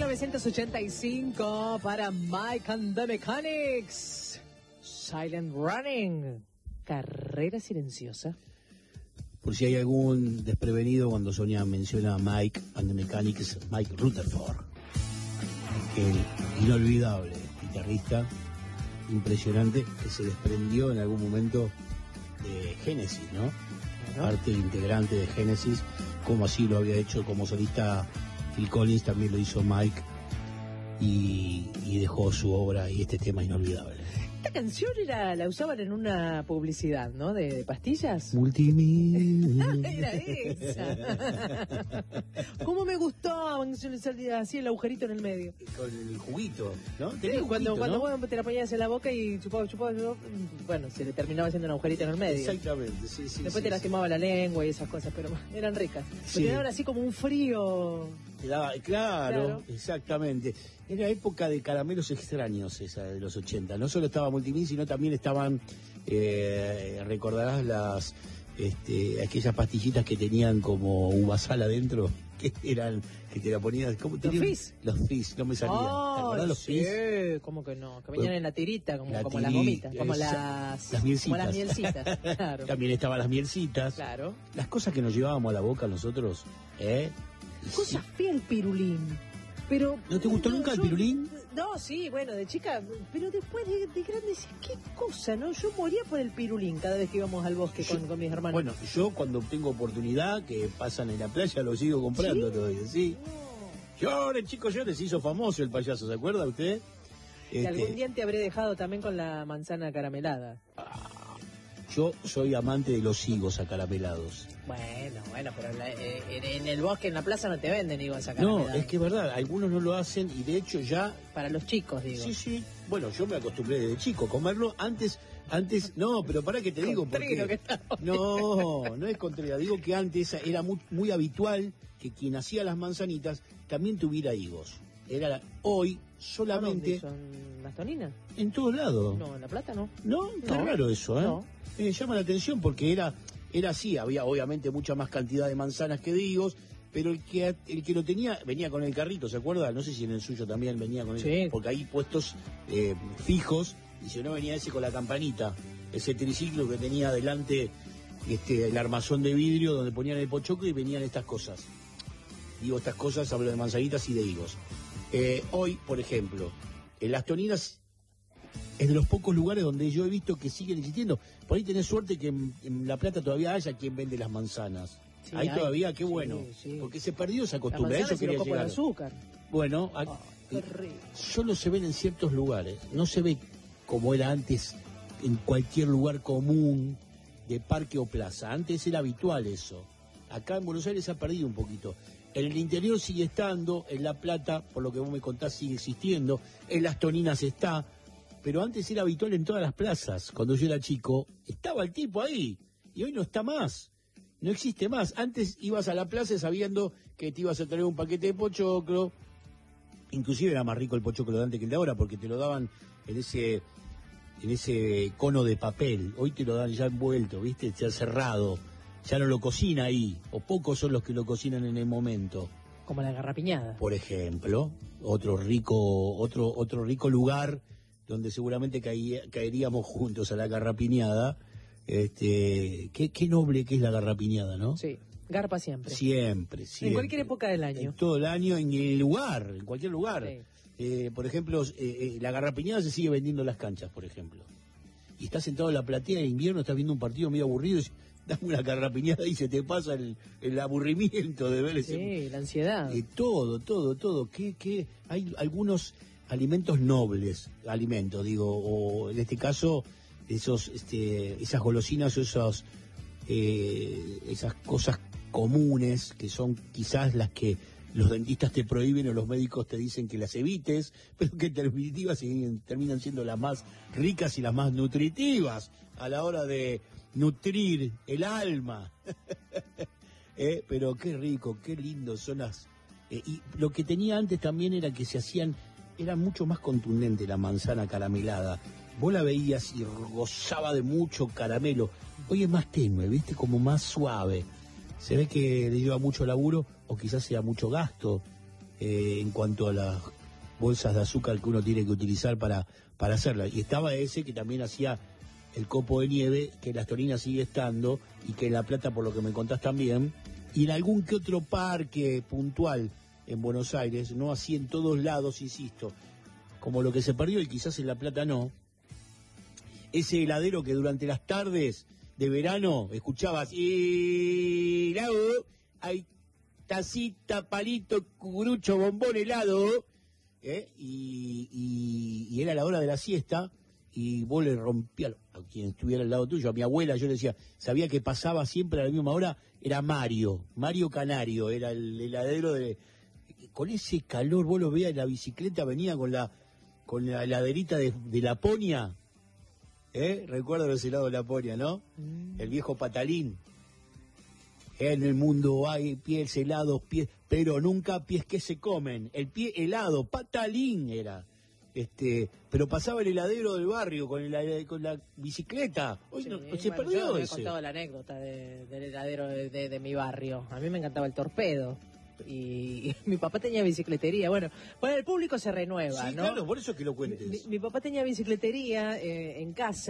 1985 para Mike and the Mechanics. Silent Running. Carrera silenciosa. Por si hay algún desprevenido, cuando Sonia menciona a Mike and the Mechanics, Mike Rutherford, el inolvidable guitarrista, impresionante, que se desprendió en algún momento de Genesis, ¿no? Parte integrante de Genesis, como así lo había hecho como solista Phil Collins, también lo hizo Mike, y dejó su obra y este tema inolvidable. Esta canción la usaban en una publicidad, ¿no? De pastillas. Multimil. Era esa. ¿Cómo me gustó? Se le salía así el agujerito en el medio. Con el juguito, ¿no? Sí, cuando vos te la ponías en la boca y chupaba, bueno, se le terminaba haciendo un agujerito en el medio. Exactamente, sí. Después te lastimaba la lengua y esas cosas, pero eran ricas. Sí. Te daban así como un frío. Claro, exactamente. Era época de caramelos extraños esa de los 80. No solo estaba Multimil, sino también estaban, recordarás aquellas pastillitas que tenían como uvasal adentro, que eran, que te la ponías, ¿cómo te ¿Los Fizz? Los Fizz, no me salían. ¿Te acordás los sí, Fizz? ¿cómo que no? Que venían en la tirita, como las gomitas, como las mielcitas. Como las mielcitas, claro. También estaban las mielcitas. Claro. Las cosas que nos llevábamos a la boca nosotros, Cosa fea el pirulín. Pero ¿no te gustó nunca el pirulín? No, sí, bueno, de chica, pero después de grande decís, qué cosa, ¿no? Yo moría por el pirulín cada vez que íbamos al bosque con mis hermanos. Bueno, yo cuando tengo oportunidad, que pasan en la playa, lo sigo comprando. ¿Sí? Todavía, sí. Llores, chicos, llores, se hizo famoso el payaso, ¿se acuerda usted? Y algún día te habré dejado también con la manzana caramelada. Yo soy amante de los higos acaramelados. Bueno, pero en el bosque, en la plaza no te venden higos acaramelados. No, es que es verdad, algunos no lo hacen y de hecho ya... Para los chicos, digo. Sí. Bueno, yo me acostumbré desde chico a comerlo. Antes, no, pero para que te digo, porque... No es contrario. Digo que antes era muy habitual que quien hacía las manzanitas también tuviera higos. Hoy solamente... ¿Son las toninas? En todos lados. No, en La Plata no. No, está raro eso, ¿eh? No. Me llama la atención porque era así, había obviamente mucha más cantidad de manzanas que de higos, pero el que lo tenía venía con el carrito, ¿se acuerda? No sé si en el suyo también venía con sí. Porque hay puestos fijos, y si no venía ese con la campanita, ese triciclo que tenía adelante el armazón de vidrio donde ponían el pochoclo y venían estas cosas. Digo estas cosas, hablo de manzanitas y de higos. Hoy, por ejemplo, en las toninas es de los pocos lugares donde yo he visto que siguen existiendo. Por ahí tenés suerte que en La Plata todavía haya quien vende las manzanas. Sí, ahí todavía, qué bueno. Sí. Porque se perdió esa costumbre. A eso quería llegar. De azúcar. Bueno, solo se ven en ciertos lugares. No se ve como era antes en cualquier lugar común de parque o plaza. Antes era habitual eso. Acá en Buenos Aires se ha perdido un poquito. En el interior sigue estando, en La Plata, por lo que vos me contás, sigue existiendo. En las toninas está. Pero antes era habitual en todas las plazas. Cuando yo era chico, estaba el tipo ahí. Y hoy no está más. No existe más. Antes ibas a la plaza sabiendo que te ibas a traer un paquete de pochoclo. Inclusive era más rico el pochoclo de antes que el de ahora, porque te lo daban en ese cono de papel. Hoy te lo dan ya envuelto, ¿viste? Ya cerrado. Ya no lo cocina ahí. O pocos son los que lo cocinan en el momento. Como la garrapiñada. Por ejemplo, otro rico lugar donde seguramente caeríamos juntos a la garrapiñada. Qué noble que es la garrapiñada, ¿no? Sí, garpa siempre. Siempre. En cualquier época del año. En todo el año, en cualquier lugar. Sí. Por ejemplo, la garrapiñada se sigue vendiendo en las canchas, por ejemplo. Y estás sentado en la platea de invierno, estás viendo un partido medio aburrido y dame una garrapiñada y se te pasa el aburrimiento de ver ese... Sí, la ansiedad. Todo. Que hay algunos alimentos nobles, o en este caso esas golosinas o esas cosas comunes que son quizás las que los dentistas te prohíben o los médicos te dicen que las evites, pero que en definitiva terminan siendo las más ricas y las más nutritivas a la hora de nutrir el alma. Pero qué rico, qué lindo son las... y lo que tenía antes también era que era mucho más contundente la manzana caramelada. Vos la veías y gozaba de mucho caramelo. Hoy es más tenue, ¿viste? Como más suave. Se ve que le lleva mucho laburo o quizás sea mucho gasto en cuanto a las bolsas de azúcar que uno tiene que utilizar para hacerla. Y estaba ese que también hacía el copo de nieve, que en Las Toninas sigue estando, y que en La Plata, por lo que me contás también, y en algún que otro parque puntual en Buenos Aires, no así en todos lados, insisto, como lo que se perdió y quizás en La Plata no, ese heladero que durante las tardes de verano escuchabas, y hay tacita, palito, cucurucho, bombón, helado, y era la hora de la siesta, y vos le rompías a quien estuviera al lado tuyo, a mi abuela, yo le decía, sabía que pasaba siempre a la misma hora, era Mario Canario, era el heladero con ese calor, vos lo veías en la bicicleta, venía con la heladerita de Laponia, recuerdo los helados de Laponia, ¿no? El viejo patalín. En el mundo hay pies helados, pero nunca pies que se comen. El pie helado, patalín era. Pero pasaba el heladero del barrio con la bicicleta. Hoy sí, se perdió yo ese. He contado la anécdota del heladero de mi barrio. A mí me encantaba el torpedo. Y mi papá tenía bicicletería. Bueno, el público se renueva, sí, ¿no? Claro, por eso es que lo cuentes. Mi papá tenía bicicletería en casa.